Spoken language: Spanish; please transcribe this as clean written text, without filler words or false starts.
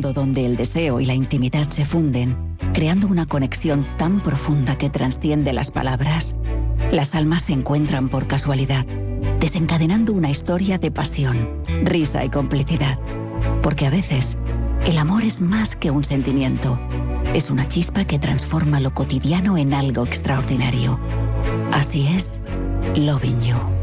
mundo donde el deseo y la intimidad se funden, creando una conexión tan profunda que trasciende las palabras. Las almas se encuentran por casualidad, desencadenando una historia de pasión, risa y complicidad. Porque a veces, el amor es más que un sentimiento. Es una chispa que transforma lo cotidiano en algo extraordinario. Así es, Loving You.